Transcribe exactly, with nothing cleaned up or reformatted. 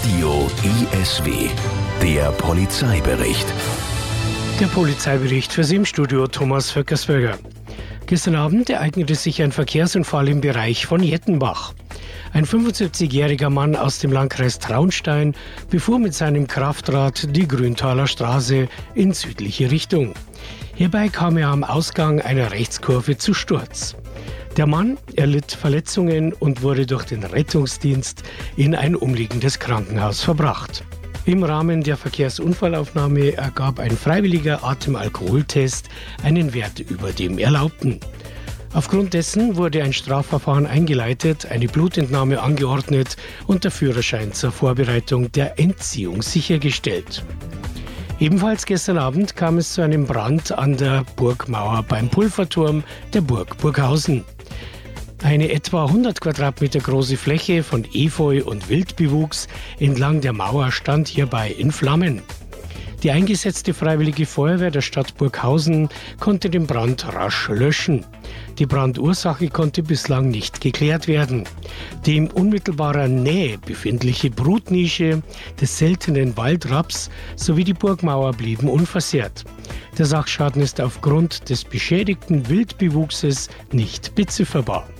Radio I S W, der Polizeibericht. Der Polizeibericht für Sie im Studio Thomas Vöckersberger. Gestern Abend ereignete sich ein Verkehrsunfall im Bereich von Jettenbach. Ein fünfundsiebzigjähriger Mann aus dem Landkreis Traunstein befuhr mit seinem Kraftrad die Grüntaler Straße in südliche Richtung. Hierbei kam er am Ausgang einer Rechtskurve zu Sturz. Der Mann erlitt Verletzungen und wurde durch den Rettungsdienst in ein umliegendes Krankenhaus verbracht. Im Rahmen der Verkehrsunfallaufnahme ergab ein freiwilliger Atemalkoholtest einen Wert über dem Erlaubten. Aufgrund dessen wurde ein Strafverfahren eingeleitet, eine Blutentnahme angeordnet und der Führerschein zur Vorbereitung der Entziehung sichergestellt. Ebenfalls gestern Abend kam es zu einem Brand an der Burgmauer beim Pulverturm der Burg Burghausen. Eine etwa hundert Quadratmeter große Fläche von Efeu und Wildbewuchs entlang der Mauer stand hierbei in Flammen. Die eingesetzte Freiwillige Feuerwehr der Stadt Burghausen konnte den Brand rasch löschen. Die Brandursache konnte bislang nicht geklärt werden. Die in unmittelbarer Nähe befindliche Brutnische des seltenen Waldraps sowie die Burgmauer blieben unversehrt. Der Sachschaden ist aufgrund des beschädigten Wildbewuchses nicht bezifferbar.